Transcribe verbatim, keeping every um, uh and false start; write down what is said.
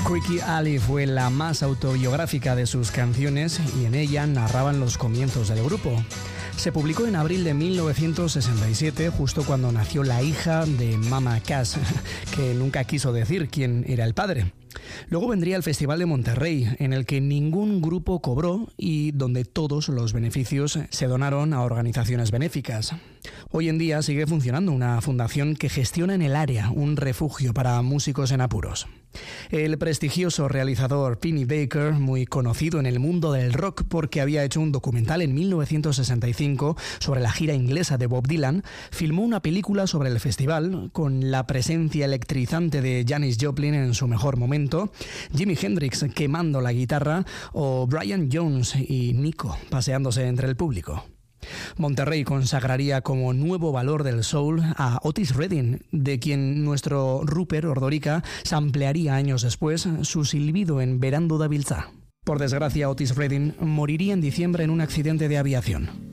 Creaky Alley fue la más autobiográfica de sus canciones y en ella narraban los comienzos del grupo. Se publicó en abril de mil novecientos sesenta y siete, justo cuando nació la hija de Mama Cass, que nunca quiso decir quién era el padre. Luego vendría el Festival de Monterrey, en el que ningún grupo cobró y donde todos los beneficios se donaron a organizaciones benéficas. Hoy en día sigue funcionando una fundación que gestiona en el área un refugio para músicos en apuros. El prestigioso realizador Penny Baker, muy conocido en el mundo del rock porque había hecho un documental en mil novecientos sesenta y cinco sobre la gira inglesa de Bob Dylan, filmó una película sobre el festival con la presencia electrizante de Janis Joplin en su mejor momento, Jimi Hendrix quemando la guitarra o Brian Jones y Nico paseándose entre el público. Monterrey consagraría como nuevo valor del soul a Otis Redding, de quien nuestro Rupert Ordorica samplearía años después su silbido en Verando da Biltzà. Por desgracia, Otis Redding moriría en diciembre en un accidente de aviación.